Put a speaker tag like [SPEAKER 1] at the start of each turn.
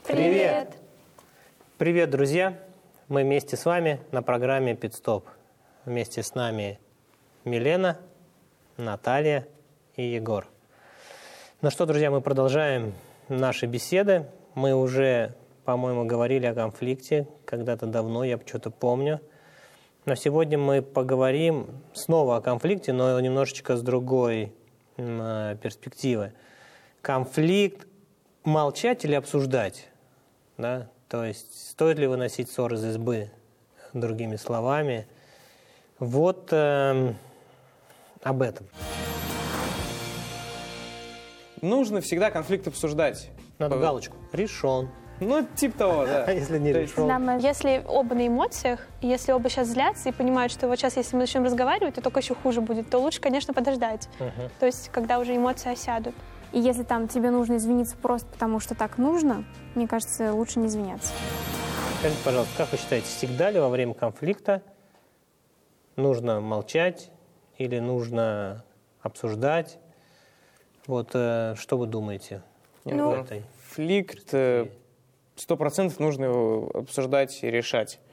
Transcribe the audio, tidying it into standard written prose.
[SPEAKER 1] Привет!
[SPEAKER 2] Привет, друзья! Мы вместе с вами на программе «Пит-стоп». Вместе с нами Милена, Наталья и Егор. Ну что, друзья, мы продолжаем наши беседы. Мы уже, по-моему, говорили о конфликте когда-то давно, я что-то помню. Но сегодня мы поговорим снова о конфликте, но немножечко с другой перспективы. Конфликт молчать или обсуждать? Да? То есть стоит ли выносить ссор из избы, другими словами? Вот об этом.
[SPEAKER 1] Нужно всегда конфликт обсуждать.
[SPEAKER 2] Надо галочку. Решен.
[SPEAKER 1] Ну, типа того, да.
[SPEAKER 2] А если не решен?
[SPEAKER 3] Если оба на эмоциях, если оба сейчас злятся и понимают, что вот сейчас, если мы начнем разговаривать, то только еще хуже будет, то лучше, конечно, подождать. То есть, когда уже эмоции осядут.
[SPEAKER 4] И если там тебе нужно извиниться просто потому, что так нужно, мне кажется, лучше не извиняться.
[SPEAKER 2] Скажите, пожалуйста, как вы считаете, всегда ли во время конфликта нужно молчать или нужно обсуждать? Вот что вы думаете?
[SPEAKER 1] Конфликт 100% нужно его обсуждать и решать.